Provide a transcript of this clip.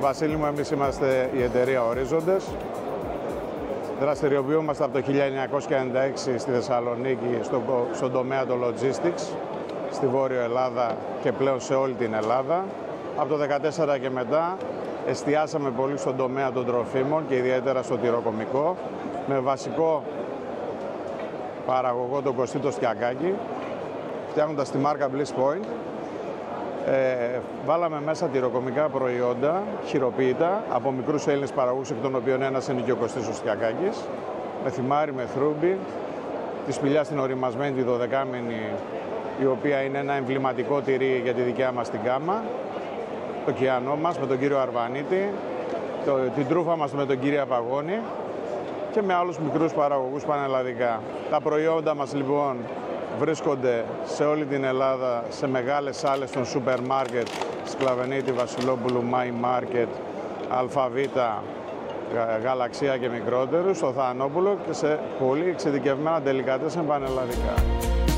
Βασίλη μου, εμείς είμαστε η εταιρεία Ορίζοντες. Δραστηριοποιούμαστε από το 1996 στη Θεσσαλονίκη στον τομέα των logistics, στη Βόρειο Ελλάδα και πλέον σε όλη την Ελλάδα. Από το 2014 και μετά εστιάσαμε πολύ στον τομέα των τροφίμων και ιδιαίτερα στο τυροκομικό, με βασικό παραγωγό τον Κωστή το Στιακάκη, φτιάχνοντας τη μάρκα Bliss Point. Βάλαμε μέσα τυροκομικά προϊόντα, χειροποίητα, από μικρούς Έλληνες παραγωγούς, εκ των οποίων ένας είναι και ο Κωστής ο Στιακάκης, με θυμάρι, με θρούμπι, τη σπηλιά στην οριμασμένη, τη 12μηνη, η οποία είναι ένα εμβληματικό τυρί για τη δικιά μας την γάμα, το κιανό μας με τον κύριο Αρβανίτη, την τρούφα μας με τον κύριο Παγώνη και με άλλους μικρούς παραγωγούς πανελλαδικά. Τα προϊόντα μας λοιπόν βρίσκονται σε όλη την Ελλάδα, σε μεγάλες σάλες των σούπερ μάρκετ, Σκλαβενίτη, Βασιλόπουλου, Μάι Μάρκετ, Αλφαβήτα, Γαλαξία και μικρότερους, στο Θανόπουλο και σε πολύ εξειδικευμένα ντελικατέσεν πανελλαδικά.